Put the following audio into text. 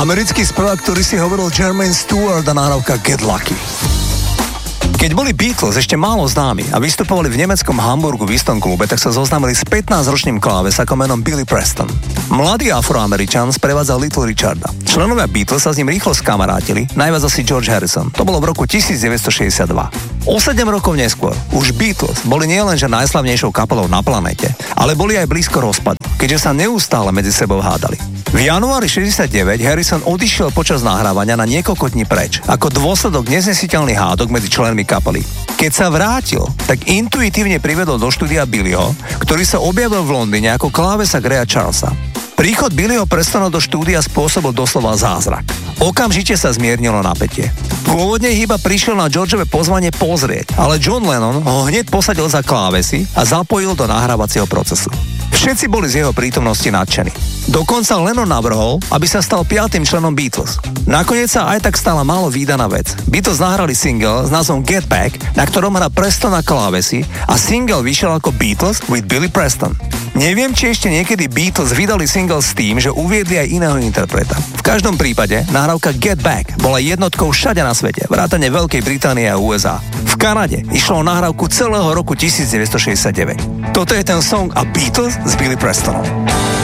Americký spevák, ktorý si hovoril Jermaine Stewart a nahrávka Get Lucky. Keď boli Beatles ešte málo známi a vystupovali v nemeckom Hamburgu v istom klube, tak sa zoznámili s 15-ročným klávesakom menom Billy Preston. Mladý Afroameričan sprevádzal Little Richarda. Členovia Beatles sa s ním rýchlo skamarátili, najviac asi George Harrison. To bolo v roku 1962. O 7 rokov neskôr už Beatles boli nielenže najslavnejšou kapelou na planete, ale boli aj blízko rozpadu, keďže sa neustále medzi sebou hádali. V januári 69 Harrison odišiel počas nahrávania na niekoľko dní preč, ako dôsledok neznesiteľných hádok medzi členmi kapely. Keď sa vrátil, tak intuitívne privedol do štúdia Billyho, ktorý sa objavil v Londýne ako klávesak Raya Charlesa. Príchod Billyho Prestona do štúdia spôsobil doslova zázrak. Okamžite sa zmiernilo napätie. Pôvodne iba prišiel na Georgeove pozvanie pozrieť, ale John Lennon ho hneď posadil za klávesy a zapojil do nahrávacieho procesu. Všetci boli z jeho prítomnosti nadšení. Dokonca Lennon navrhol, aby sa stal 5. členom Beatles. Nakoniec sa aj tak stala málo vídaná vec. Beatles nahrali single s názvom Get Back, na ktorom hrá Preston na klávesi a single vyšiel ako Beatles with Billy Preston. Neviem, či ešte niekedy Beatles vydali single s tým, že uviedli aj iného interpreta. V každom prípade nahrávka Get Back bola jednotkou všade na svete, vrátane Veľkej Británie a USA. V Kanade išlo o nahrávku celého roku 1969. Toto je ten song a Beatles s Billy Prestonom.